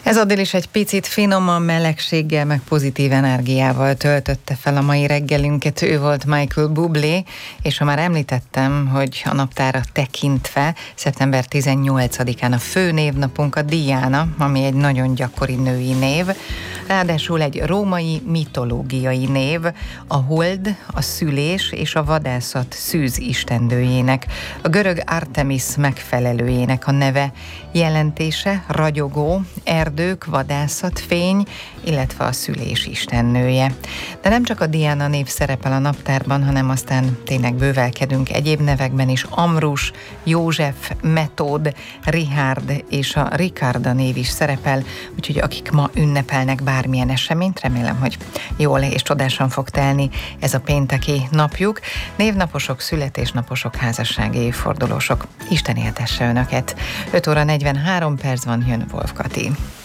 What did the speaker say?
Ez Adél is egy picit finoman, melegséggel, meg pozitív energiával töltötte fel a mai reggelünket. Ő volt Michael Bublé, és ha már említettem, hogy a naptára tekintve szeptember 18-án a főnévnapunk a Diana, ami egy nagyon gyakori női név, ráadásul egy római mitológiai név, a hold, a szülés és a vadászat szűz istennőjének, a görög Artemis megfelelőjének a neve, jelentése ragyogó, erdők, vadászat, fény, illetve a szülés istennője. De nem csak a Diana név szerepel a naptárban, hanem aztán tényleg bővelkedünk egyéb nevekben is. Ambrus, József, Metód, Richárd és a Ricarda név is szerepel, úgyhogy akik ma ünnepelnek bármilyen eseményt, remélem, hogy jól és csodásan fog telni ez a pénteki napjuk. Névnaposok, születésnaposok, házassági évfordulósok. Isten éltesse önöket. 5 óra 43 perc van, jön Wolf Kati.